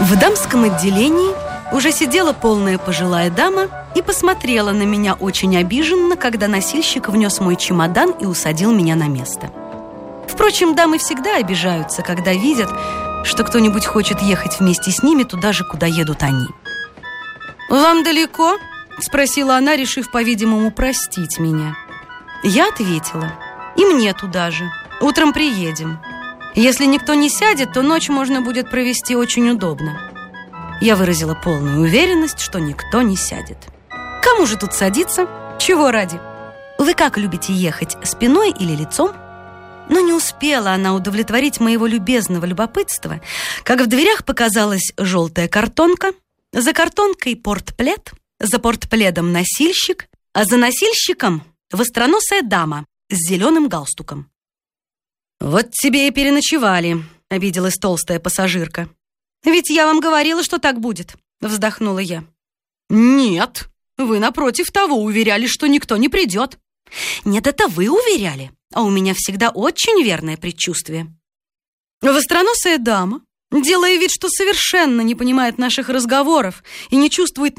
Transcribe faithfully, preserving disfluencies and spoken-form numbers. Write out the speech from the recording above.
В дамском отделении уже сидела полная пожилая дама и посмотрела на меня очень обиженно, когда носильщик внес мой чемодан и усадил меня на место. Впрочем, дамы всегда обижаются, когда видят, что кто-нибудь хочет ехать вместе с ними туда же, куда едут они. «Вам далеко?» – спросила она, решив, по-видимому, простить меня. Я ответила: «И мне туда же. Утром приедем. Если никто не сядет, то ночь можно будет провести очень удобно». Я выразила полную уверенность, что никто не сядет. Кому же тут садиться? Чего ради? Вы как любите ехать, спиной или лицом? Но не успела она удовлетворить моего любезного любопытства, как в дверях показалась желтая картонка, за картонкой портплед, за портпледом носильщик, а за носильщиком востроносая дама с зеленым галстуком. «Вот тебе и переночевали», — обиделась толстая пассажирка. «Ведь я вам говорила, что так будет», — вздохнула я. «Нет, вы, напротив того, уверяли, что никто не придет». «Нет, это вы уверяли, а у меня всегда очень верное предчувствие». Востроносая дама, делая вид, что совершенно не понимает наших разговоров и не чувствует